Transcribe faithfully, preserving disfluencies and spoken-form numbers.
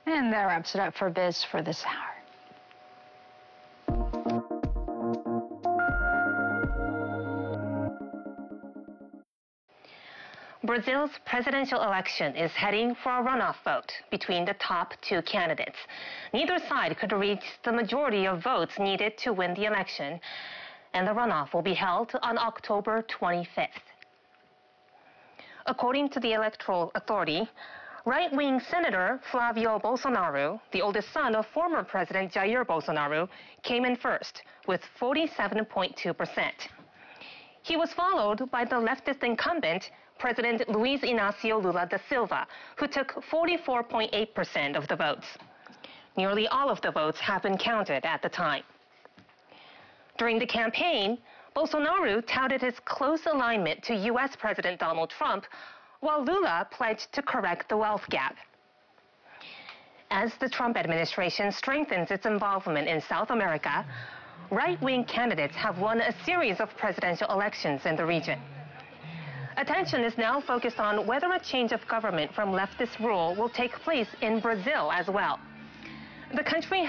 And that wraps it up for Biz for this hour. Brazil's presidential election is heading for a runoff vote between the top two candidates. Neither side could reach the majority of votes needed to win the election, and the runoff will be held on October twenty-fifth. According to the Electoral Authority, right-wing Senator Flavio Bolsonaro, the oldest son of former President Jair Bolsonaro, came in first with forty-seven point two percent. He was followed by the leftist incumbent, President Luiz Inácio Lula da Silva, who took forty-four point eight percent of the votes. Nearly all of the votes have been counted at the time. During the campaign, Bolsonaro touted his close alignment to U S President Donald Trump, while Lula pledged to correct the wealth gap. As the Trump administration strengthens its involvement in South America, right-wing candidates have won a series of presidential elections in the region. Attention is now focused on whether a change of government from leftist rule will take place in Brazil as well. The country